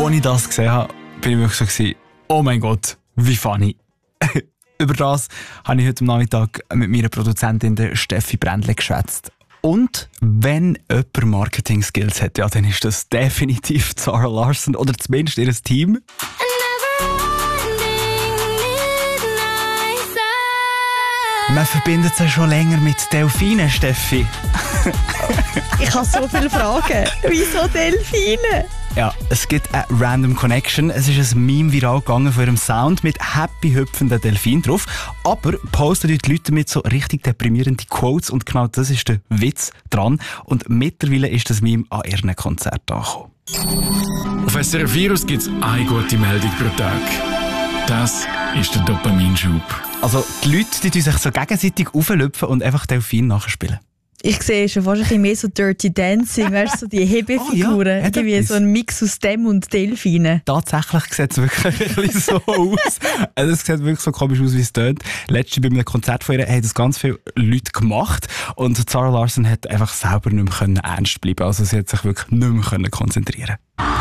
als ich das gesehen habe, bin ich wirklich so gewesen, oh mein Gott, wie funny. Über das habe ich heute Nachmittag mit meiner Produzentin der Steffi Brändle geschwätzt. Und wenn jemand Marketing-Skills hat, ja, dann ist das definitiv Zara Larsson oder zumindest ihr Team. Man verbindet sie schon länger mit Delfinen, Steffi. Ich habe so viele Fragen. Wieso Delfine? Ja, es gibt eine Random Connection. Es ist ein Meme viral gegangen von ihrem Sound mit happy hüpfenden Delfinen drauf. Aber posten die Leute damit so richtig deprimierende Quotes und genau das ist der Witz dran. Und mittlerweile ist das Meme an ihren Konzert angekommen. Auf SRF Virus gibt es eine gute Meldung pro Tag. Das ist der Dopaminschub. Also die Leute die sich so gegenseitig auflüpfen und einfach Delfine nachspielen. Ich sehe schon fast ein bisschen mehr so Dirty Dancing, weißt du, so die Hebefiguren. Oh ja, irgendwie so ein Mix aus dem und Delfinen. Tatsächlich sieht es wirklich ein bisschen so aus. Also es sieht wirklich so komisch aus, wie es tönt. Letztes bei einem Konzert von ihr haben das ganz viele Leute gemacht und Zara Larsson hat einfach selber nicht mehr ernst bleiben. Also sie hat sich wirklich nicht mehr konzentrieren können.